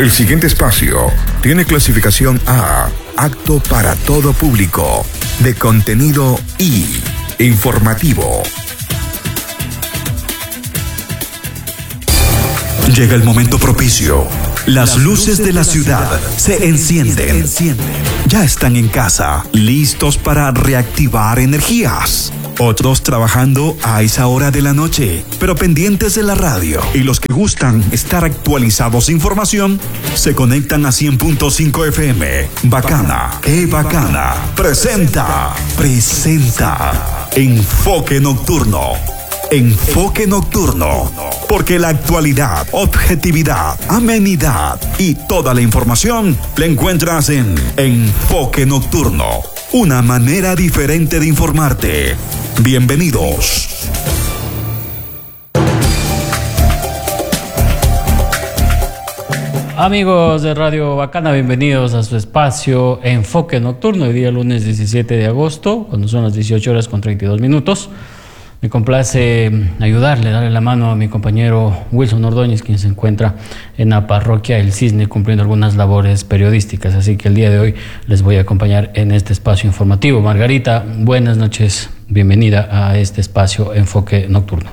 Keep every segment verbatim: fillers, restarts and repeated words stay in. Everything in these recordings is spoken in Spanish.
El siguiente espacio tiene clasificación A, apto para todo público, de contenido I, informativo. Llega el momento propicio. Las luces de la ciudad se encienden. Ya están en casa, listos para reactivar energías. Otros trabajando a esa hora de la noche, pero pendientes de la radio. Y los que gustan estar actualizados de información, se conectan a cien punto cinco F M. Bacana, qué bacana. Presenta, presenta. Enfoque Nocturno. Enfoque Nocturno. Porque la actualidad, objetividad, amenidad y toda la información la encuentras en Enfoque Nocturno. Una manera diferente de informarte. Bienvenidos. Amigos de Radio Bacana, bienvenidos a su espacio Enfoque Nocturno. Hoy día lunes diecisiete de agosto, cuando son las dieciocho horas con treinta y dos minutos. Me complace ayudarle, darle la mano a mi compañero Wilson Ordóñez, quien se encuentra en la parroquia El Cisne cumpliendo algunas labores periodísticas. Así que el día de hoy les voy a acompañar en este espacio informativo. Margarita, buenas noches, bienvenida a este espacio Enfoque Nocturno.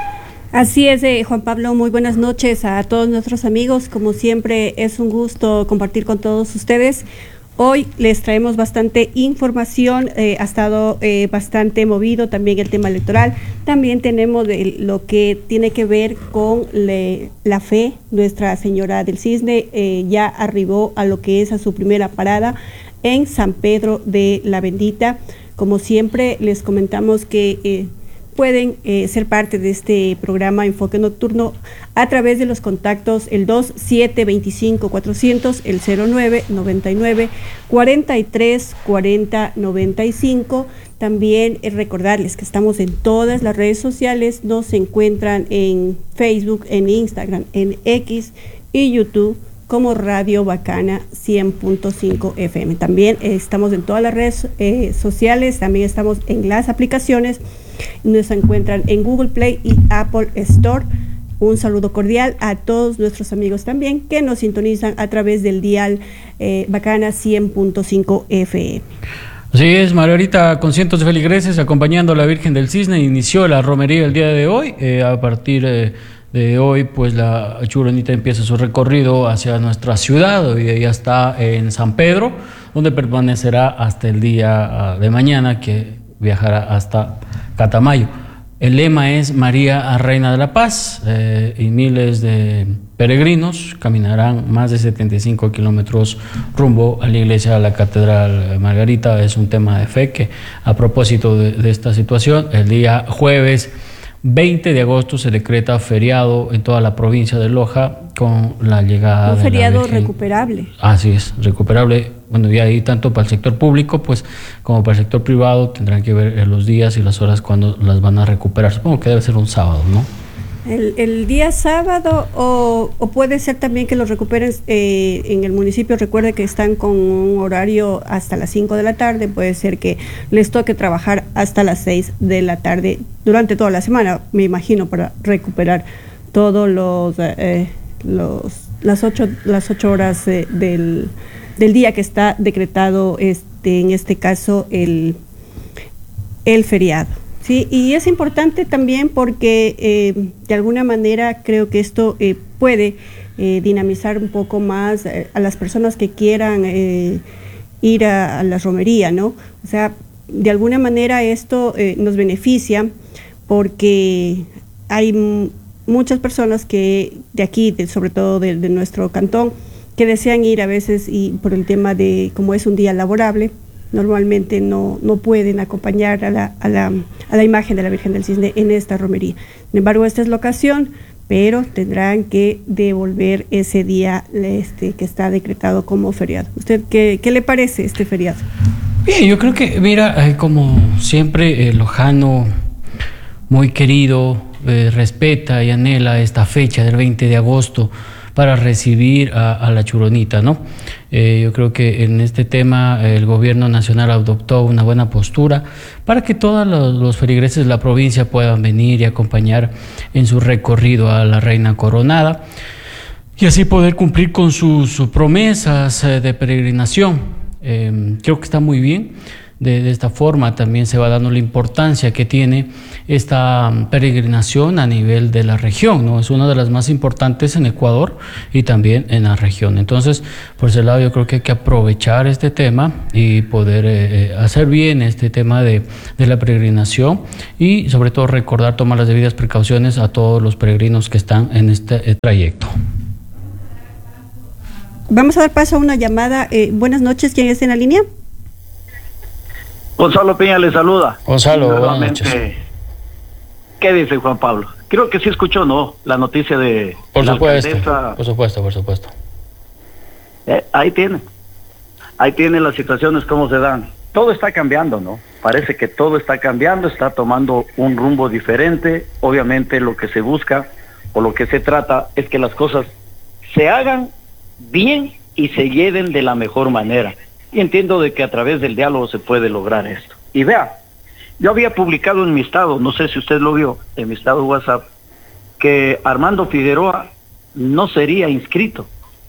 Así es, eh, Juan Pablo, muy buenas noches a todos nuestros amigos. Como siempre, es un gusto compartir con todos ustedes. Hoy les traemos bastante información, eh, ha estado eh, bastante movido también el tema electoral. También tenemos de lo que tiene que ver con le, la fe. Nuestra Señora del Cisne eh, ya arribó a lo que es a su primera parada en San Pedro de la Bendita. Como siempre, les comentamos que eh, pueden eh, ser parte de este programa Enfoque Nocturno a través de los contactos el dos siete dos cinco cuatrocientos, el cero nueve noventa y nueve cuarenta y tres cuarenta noventa y cinco. También eh, recordarles que estamos en todas las redes sociales, nos encuentran en Facebook, en Instagram, en X y YouTube como Radio Bacana cien punto cinco F M. También eh, estamos en todas las redes eh, sociales, también estamos en las aplicaciones. Nos encuentran en Google Play y Apple Store. Un saludo cordial a todos nuestros amigos también que nos sintonizan a través del dial eh, Bacana cien punto cinco F M. Así es, Margarita, con cientos de feligreses acompañando a la Virgen del Cisne, inició la romería el día de hoy. Eh, a partir eh, de hoy, pues la Churonita empieza su recorrido hacia nuestra ciudad. Hoy ya está en San Pedro, donde permanecerá hasta el día de mañana, que viajará hasta Catamayo. El lema es María, Reina de la Paz, eh, y miles de peregrinos caminarán más de setenta y cinco kilómetros rumbo a la iglesia de la Catedral. Margarita, es un tema de fe que, a propósito de, de esta situación, el día jueves veinte de agosto se decreta feriado en toda la provincia de Loja con la llegada un de feriado la Virgen. recuperable. Así es, recuperable. Bueno, y ahí tanto para el sector público pues como para el sector privado tendrán que ver los días y las horas cuando las van a recuperar. Supongo que debe ser un sábado, ¿no? El, el día sábado o, o puede ser también que los recuperen eh, en el municipio. Recuerde que están con un horario hasta las cinco de la tarde. Puede ser que les toque trabajar hasta las seis de la tarde durante toda la semana, me imagino, para recuperar todos los, eh, los las ocho las ocho horas eh, del, del día que está decretado este en este caso el, el feriado. Sí, y es importante también porque eh, de alguna manera creo que esto eh, puede eh, dinamizar un poco más eh, a las personas que quieran eh, ir a, a la romería, ¿no? O sea, de alguna manera esto eh, nos beneficia porque hay m- muchas personas que de aquí, de, sobre todo de, de nuestro cantón, que desean ir a veces y por el tema de como es un día laborable, normalmente no, no pueden acompañar a la, a, la, a la imagen de la Virgen del Cisne en esta romería. Sin embargo, esta es la ocasión, pero tendrán que devolver ese día este, que está decretado como feriado. ¿Usted qué, qué le parece este feriado? Bien, yo creo que, mira, eh, como siempre, el lojano muy querido eh, respeta y anhela esta fecha del veinte de agosto para recibir a, a la Churonita, ¿no? Eh, yo creo que en este tema el gobierno nacional adoptó una buena postura para que todos los, los feligreses de la provincia puedan venir y acompañar en su recorrido a la Reina Coronada. y así poder cumplir con sus, sus promesas eh, de peregrinación. Eh, creo que está muy bien. De, de esta forma también se va dando la importancia que tiene esta peregrinación a nivel de la región, ¿no? Es una de las más importantes en Ecuador y también en la región. Entonces, por ese lado yo creo que hay que aprovechar este tema y poder eh, hacer bien este tema de, de la peregrinación y sobre todo recordar tomar las debidas precauciones a todos los peregrinos que están en este eh, trayecto. Vamos a dar paso a una llamada. Eh, buenas noches, ¿quién está en la línea? Gonzalo Peña le saluda. Gonzalo, buenas noches. ¿Qué dice Juan Pablo? Creo que sí escuchó, ¿no? La noticia de Por la supuesto, alcaldesa. por supuesto, por supuesto. Eh, ahí tiene. Ahí tiene las situaciones cómo se dan. Todo está cambiando, ¿no? Parece que todo está cambiando, está tomando un rumbo diferente. Obviamente lo que se busca o lo que se trata es que las cosas se hagan bien y se lleven de la mejor manera. Y entiendo de que a través del diálogo se puede lograr esto. Y vea, yo había publicado en mi estado, no sé si usted lo vio, en mi estado de WhatsApp, que Armando Figueroa no sería inscrito.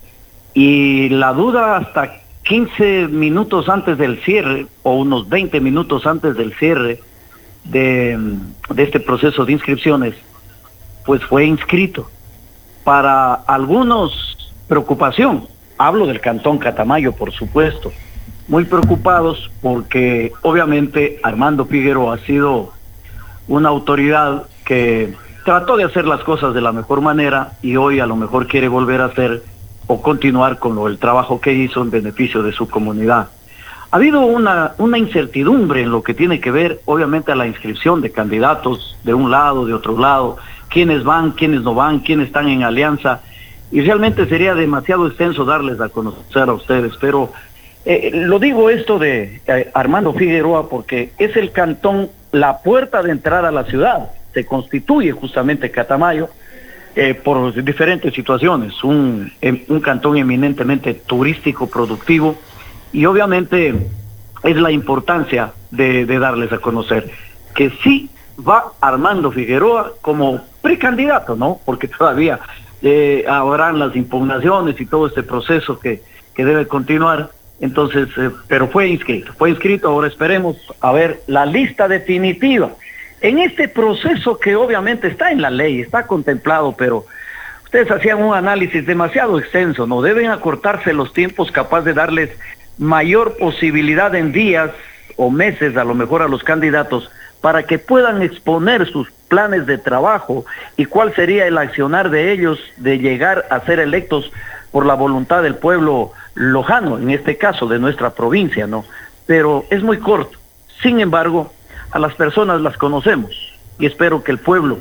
Y la duda hasta quince minutos antes del cierre, o unos veinte minutos antes del cierre de, de este proceso de inscripciones, pues fue inscrito. Para algunos, preocupación. Hablo del Cantón Catamayo, por supuesto. Muy preocupados porque obviamente Armando Figueroa ha sido una autoridad que trató de hacer las cosas de la mejor manera y hoy a lo mejor quiere volver a hacer o continuar con lo, el trabajo que hizo en beneficio de su comunidad. Ha habido una, una incertidumbre en lo que tiene que ver obviamente a la inscripción de candidatos de un lado, de otro lado, quiénes van, quiénes no van, quiénes están en alianza, y realmente sería demasiado extenso darles a conocer a ustedes, pero Eh, lo digo esto de eh, Armando Figueroa porque es el cantón, la puerta de entrada a la ciudad. Se constituye justamente Catamayo eh, por diferentes situaciones, un, eh, un cantón eminentemente turístico, productivo, y obviamente es la importancia de, de darles a conocer que sí va Armando Figueroa como precandidato, ¿no? Porque todavía eh, habrán las impugnaciones y todo este proceso que, que debe continuar. Entonces, eh, pero fue inscrito, fue inscrito, ahora esperemos a ver la lista definitiva. En este proceso que obviamente está en la ley, está contemplado, pero ustedes hacían un análisis demasiado extenso, ¿no? Deben acortarse los tiempos capaz de darles mayor posibilidad en días o meses a lo mejor a los candidatos para que puedan exponer sus planes de trabajo y cuál sería el accionar de ellos de llegar a ser electos por la voluntad del pueblo lojano, en este caso de nuestra provincia, ¿no? Pero es muy corto. Sin embargo, a las personas las conocemos y espero que el pueblo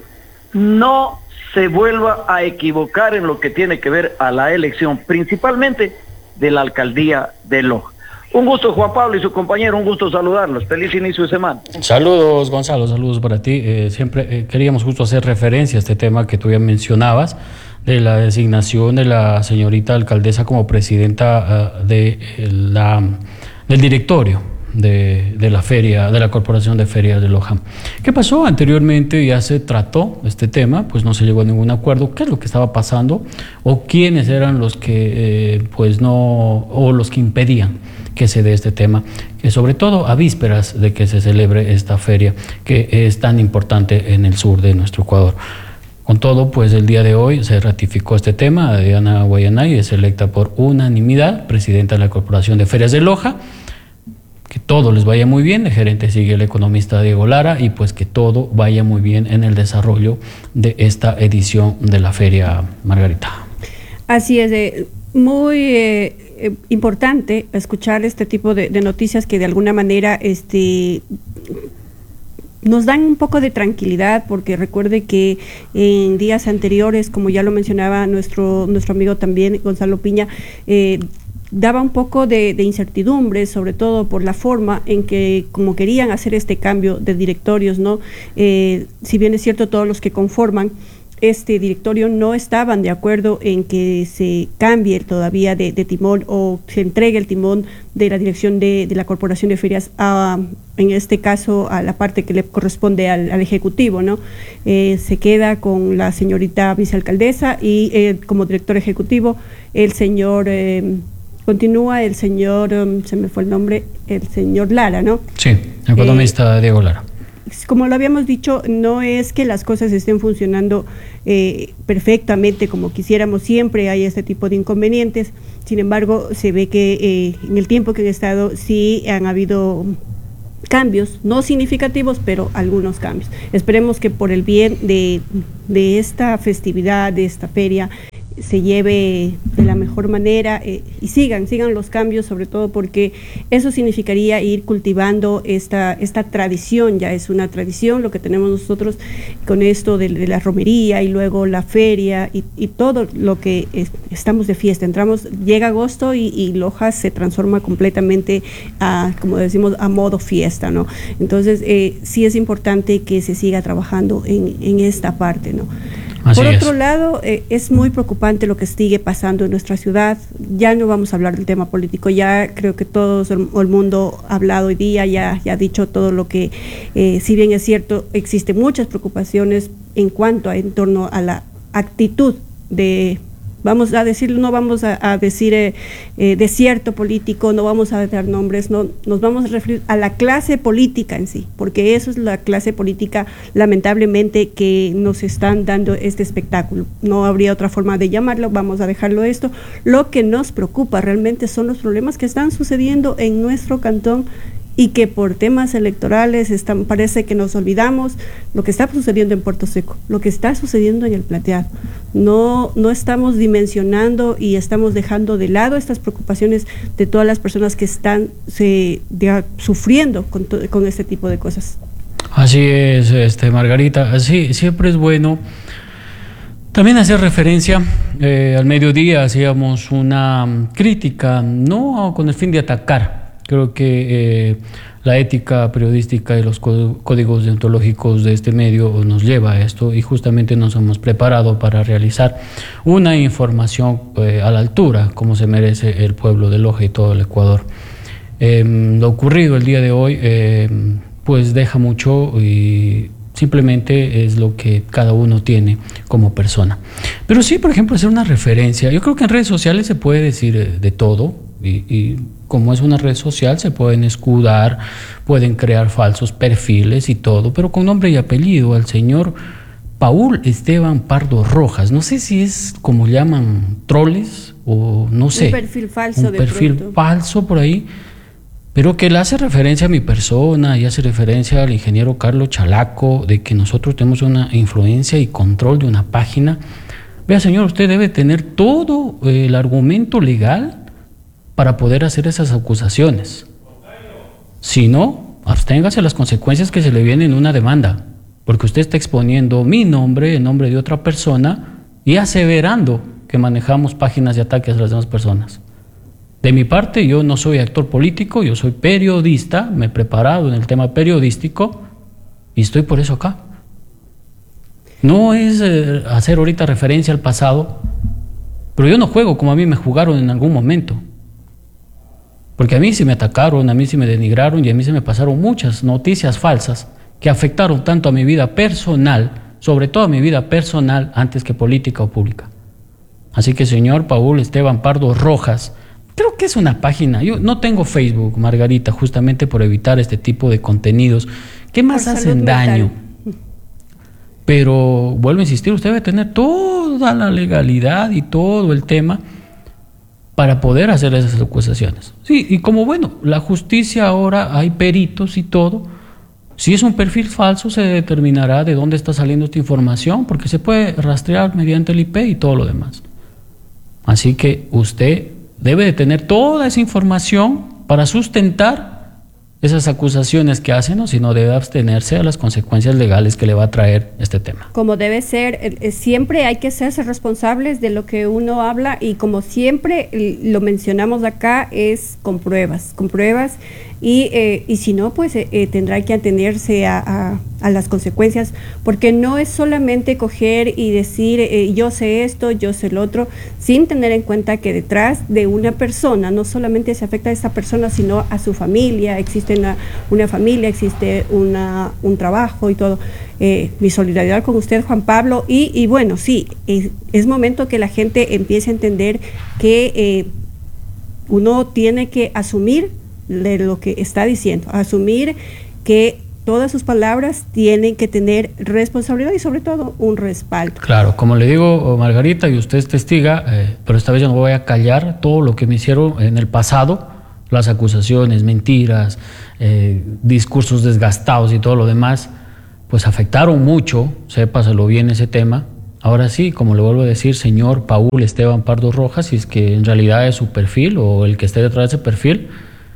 no se vuelva a equivocar en lo que tiene que ver a la elección, principalmente de la alcaldía de Loja. Un gusto, Juan Pablo y su compañero, un gusto saludarlos. Feliz inicio de semana. Saludos, Gonzalo, saludos para ti. Eh, siempre eh, queríamos justo hacer referencia a este tema que tú ya mencionabas, de la designación de la señorita alcaldesa como presidenta uh, de la, del directorio de, de la feria, de la Corporación de Ferias de Loja. ¿Qué pasó? Anteriormente ya se trató este tema, pues no se llegó a ningún acuerdo. ¿Qué es lo que estaba pasando? ¿O quiénes eran los que, eh, pues no, o los que impedían que se dé este tema? Que sobre todo a vísperas de que se celebre esta feria, que es tan importante en el sur de nuestro Ecuador. Con todo, pues el día de hoy se ratificó este tema. Diana Guayanay es electa por unanimidad, presidenta de la Corporación de Ferias de Loja. Que todo les vaya muy bien. El gerente sigue el economista Diego Lara y pues que todo vaya muy bien en el desarrollo de esta edición de la Feria Margarita. Así es, eh, muy eh, eh, importante escuchar este tipo de, de noticias que de alguna manera este nos dan un poco de tranquilidad, porque recuerde que en días anteriores, como ya lo mencionaba nuestro nuestro amigo también, Gonzalo Piña, eh, daba un poco de, de incertidumbre, sobre todo por la forma en que, como querían hacer este cambio de directorios, ¿no? Eh, si bien es cierto, todos los que conforman este directorio no estaban de acuerdo en que se cambie todavía de, de timón o se entregue el timón de la dirección de, de la Corporación de Ferias a, en este caso, a la parte que le corresponde al, al Ejecutivo, ¿no? Eh, se queda con la señorita vicealcaldesa y eh, como director ejecutivo el señor, eh, continúa el señor, um, se me fue el nombre, el señor Lara, ¿no? Sí, el economista eh, Diego Lara. Como lo habíamos dicho, no es que las cosas estén funcionando eh, perfectamente como quisiéramos, siempre hay este tipo de inconvenientes. Sin embargo, se ve que eh, en el tiempo que han estado sí han habido cambios, no significativos, pero algunos cambios. Esperemos que por el bien de, de esta festividad, de esta feria, se lleve de la mejor manera eh, y sigan, sigan los cambios, sobre todo porque eso significaría ir cultivando esta, esta tradición, ya es una tradición lo que tenemos nosotros con esto de, de la romería y luego la feria y, y todo lo que es, estamos de fiesta. Entramos, llega agosto y, y Loja se transforma completamente a, como decimos, a modo fiesta, ¿no? Entonces eh, sí es importante que se siga trabajando en, en esta parte, ¿no? Así Por otro es. lado, eh, es muy preocupante lo que sigue pasando en nuestra ciudad. Ya no vamos a hablar del tema político, ya creo que todo el, el mundo ha hablado hoy día, ya, ya ha dicho todo lo que, eh, si bien es cierto, existen muchas preocupaciones en cuanto a en torno a la actitud de, vamos a decir, no vamos a, a decir eh, eh, desierto político, no vamos a dar nombres, no, nos vamos a referir a la clase política en sí, porque eso es la clase política, lamentablemente, que nos están dando este espectáculo. No habría otra forma de llamarlo, vamos a dejarlo esto. Lo que nos preocupa realmente son los problemas que están sucediendo en nuestro cantón y que por temas electorales están, parece que nos olvidamos lo que está sucediendo en Puerto Seco, lo que está sucediendo en el Plateado. No, no estamos dimensionando y estamos dejando de lado estas preocupaciones de todas las personas que están se, de, sufriendo con, to, con este tipo de cosas. Así es, este, Margarita, así siempre es bueno también hacer referencia. Eh, al mediodía hacíamos una crítica, no con el fin de atacar. Creo que eh, la ética periodística y los códigos deontológicos de este medio nos lleva a esto y justamente nos hemos preparado para realizar una información eh, a la altura, como se merece el pueblo de Loja y todo el Ecuador. Eh, lo ocurrido el día de hoy eh, pues deja mucho y simplemente es lo que cada uno tiene como persona. Pero sí, por ejemplo, hacer una referencia. Yo creo que en redes sociales se puede decir de todo y, y como es una red social se pueden escudar, pueden crear falsos perfiles y todo, pero con nombre y apellido al señor Paul Esteban Pardo Rojas. No sé si es como llaman troles o no sé. Un perfil falso. Un de perfil pronto. falso por ahí, pero que le hace referencia a mi persona y hace referencia al ingeniero Carlos Chalaco de que nosotros tenemos una influencia y control de una página. Vea, señor, usted debe tener todo el argumento legal para poder hacer esas acusaciones. Si no, absténgase a las consecuencias que se le vienen en una demanda, porque usted está exponiendo mi nombre, el nombre de otra persona y aseverando que manejamos páginas de ataque a las demás personas. De mi parte, yo no soy actor político, yo soy periodista, me he preparado en el tema periodístico y estoy por eso acá. No es eh, hacer ahorita referencia al pasado, pero yo no juego como a mí me jugaron en algún momento. Porque a mí sí me atacaron, a mí sí me denigraron y a mí se me pasaron muchas noticias falsas que afectaron tanto a mi vida personal, sobre todo a mi vida personal, antes que política o pública. Así que, señor Paul Esteban Pardo Rojas, creo que es una página. Yo no tengo Facebook, Margarita, justamente por evitar este tipo de contenidos que más hacen daño. Pero vuelvo a insistir, usted debe tener toda la legalidad y todo el tema para poder hacer esas acusaciones. Sí, y como bueno, la justicia ahora hay peritos y todo, si es un perfil falso se determinará de dónde está saliendo esta información, porque se puede rastrear mediante el I P y todo lo demás. Así que usted debe de tener toda esa información para sustentar esas acusaciones que hacen, o si no debe abstenerse a las consecuencias legales que le va a traer este tema. Como debe ser, eh, siempre hay que serse responsables de lo que uno habla y como siempre lo mencionamos acá es con pruebas, con pruebas Y, eh, y si no, pues eh, eh, tendrá que atenerse a, a, a las consecuencias, porque no es solamente coger y decir eh, yo sé esto, yo sé lo otro, sin tener en cuenta que detrás de una persona no solamente se afecta a esa persona, sino a su familia, existe una, una familia, existe una, un trabajo y todo. Eh, mi solidaridad con usted, Juan Pablo, y, y bueno, sí, es, es momento que la gente empiece a entender que eh, uno tiene que asumir de lo que está diciendo, asumir que todas sus palabras tienen que tener responsabilidad y sobre todo un respaldo. Claro, como le digo, Margarita, y usted es testiga, eh, pero esta vez yo no voy a callar todo lo que me hicieron en el pasado, las acusaciones, mentiras, eh, discursos desgastados y todo lo demás, pues afectaron mucho, sépaselo bien ese tema. Ahora sí, como le vuelvo a decir, señor Paul Esteban Pardo Rojas, si es que en realidad es su perfil o el que esté detrás de ese perfil,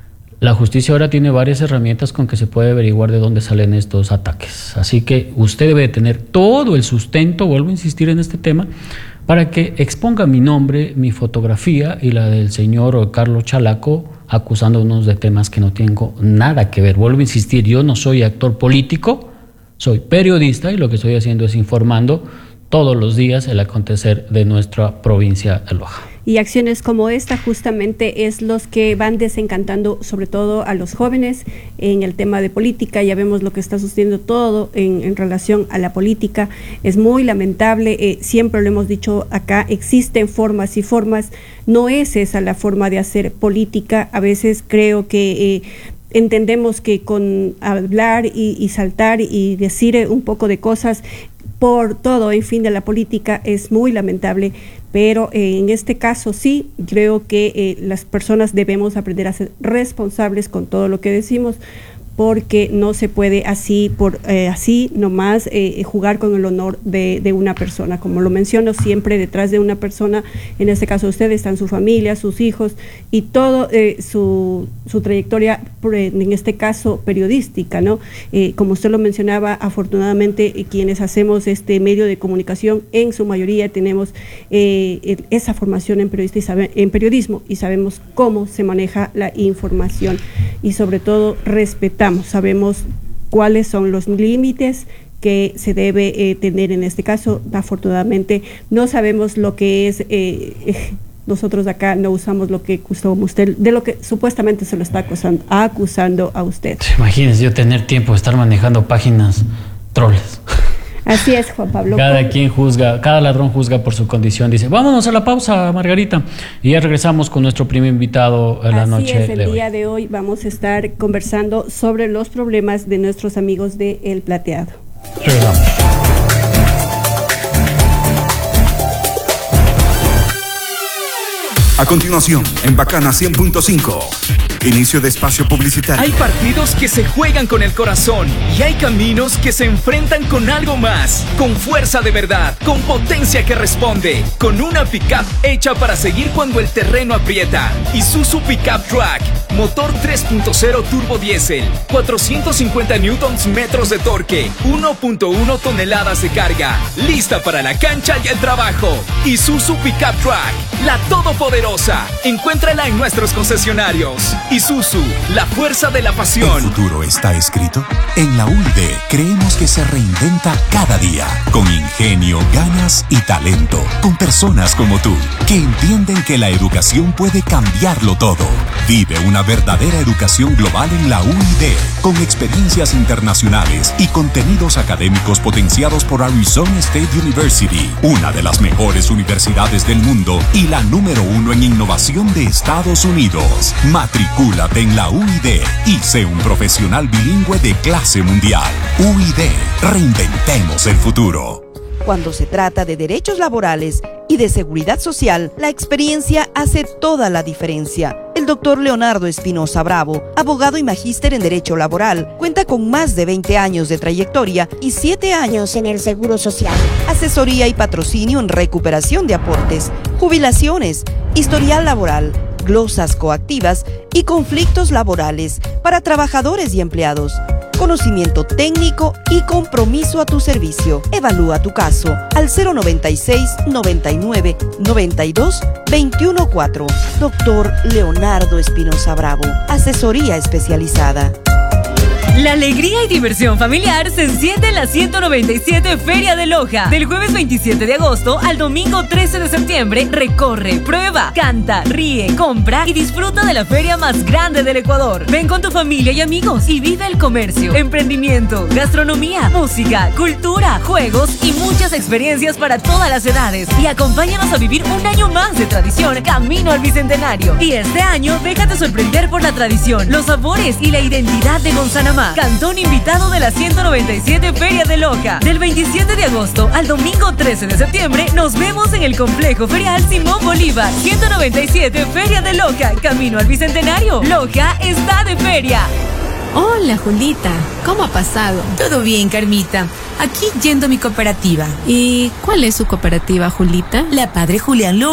la justicia ahora tiene varias herramientas con que se puede averiguar de dónde salen estos ataques. Así que usted debe tener todo el sustento, vuelvo a insistir en este tema, para que exponga mi nombre, mi fotografía y la del señor Carlos Chalaco, acusándonos de temas que no tengo nada que ver. Vuelvo a insistir, yo no soy actor político, soy periodista y lo que estoy haciendo es informando todos los días el acontecer de nuestra provincia de Loja. Y acciones como esta justamente es los que van desencantando sobre todo a los jóvenes en el tema de política. Ya vemos lo que está sucediendo todo en, en relación a la política. Es muy lamentable, eh, siempre lo hemos dicho acá, existen formas y formas, no es esa la forma de hacer política. A veces creo que eh, entendemos que con hablar y, y saltar y decir un poco de cosas por todo, en fin, de la política es muy lamentable, pero eh, en este caso sí, creo que eh, las personas debemos aprender a ser responsables con todo lo que decimos, porque no se puede así, por eh, así nomás eh, jugar con el honor de, de una persona. Como lo menciono, siempre detrás de una persona, en este caso ustedes, están su familia, sus hijos y todo eh, su, su trayectoria, en este caso periodística, ¿no? Eh, como usted lo mencionaba, afortunadamente eh, quienes hacemos este medio de comunicación, en su mayoría tenemos eh, esa formación en, periodista y sabe, en periodismo y sabemos cómo se maneja la información y sobre todo respetamos. Sabemos cuáles son los límites que se debe eh, tener en este caso. Afortunadamente no sabemos lo que es, eh, eh, nosotros acá no usamos lo que usó usted, de lo que supuestamente se lo está acusando, acusando a usted. Imagínese yo tener tiempo de estar manejando páginas troles. Así es, Juan Pablo. Cada quien juzga, cada ladrón juzga por su condición. Dice, vámonos a la pausa, Margarita. Y ya regresamos con nuestro primer invitado en la Así noche es, el de hoy. día de hoy vamos a estar conversando sobre los problemas de nuestros amigos de El Plateado. Regresamos. A continuación, en Bacana cien punto cinco, inicio de espacio publicitario. Hay partidos que se juegan con el corazón y hay caminos que se enfrentan con algo más, con fuerza de verdad, con potencia que responde, con una pickup hecha para seguir cuando el terreno aprieta. Isuzu Pickup Track, motor tres punto cero turbo diésel, cuatrocientos cincuenta newtons metros de torque, uno punto uno toneladas de carga, lista para la cancha y el trabajo. Isuzu Pickup Track, la todopoderosa. Encuéntrala en nuestros concesionarios. Isuzu, la fuerza de la pasión. ¿El futuro está escrito? En la U I D creemos que se reinventa cada día, con ingenio, ganas y talento, con personas como tú, que entienden que la educación puede cambiarlo todo. Vive una verdadera educación global en la U I D, con experiencias internacionales y contenidos académicos potenciados por Arizona State University, una de las mejores universidades del mundo y la número uno en innovación de Estados Unidos. Matricúlate en la U I D y sé un profesional bilingüe de clase mundial. U I D, reinventemos el futuro. Cuando se trata de derechos laborales y de seguridad social, la experiencia hace toda la diferencia. El doctor Leonardo Espinosa Bravo, abogado y magíster en Derecho Laboral, cuenta con más de veinte años de trayectoria y siete años en el Seguro Social. Asesoría y patrocinio en recuperación de aportes, jubilaciones, historial laboral, glosas coactivas y conflictos laborales para trabajadores y empleados. conocimiento técnico y compromiso a tu servicio. Evalúa tu caso al cero noventa y seis, noventa y nueve, noventa y dos, veintiuno cuatro. Doctor Leonardo Espinosa Bravo, asesoría especializada. La alegría y diversión familiar se enciende en la ciento noventa y siete Feria de Loja. Del jueves veintisiete de agosto al domingo trece de septiembre, recorre, prueba, canta, ríe, compra y disfruta de la feria más grande del Ecuador. Ven con tu familia y amigos y vive el comercio, emprendimiento, gastronomía, música, cultura, juegos y muchas experiencias para todas las edades. Y acompáñanos a vivir un año más de tradición camino al Bicentenario. Y este año, déjate sorprender por la tradición, los sabores y la identidad de Gonzanamá. Cantón invitado de la ciento noventa y siete Feria de Loja. Del veintisiete de agosto al domingo trece de septiembre, nos vemos en el Complejo Ferial Simón Bolívar. ciento noventa y siete Feria de Loja, camino al Bicentenario. Loja está de feria. Hola, Julita. ¿Cómo ha pasado? Todo bien, Carmita. Aquí yendo a mi cooperativa. ¿Y cuál es su cooperativa, Julita? La Padre Julián López.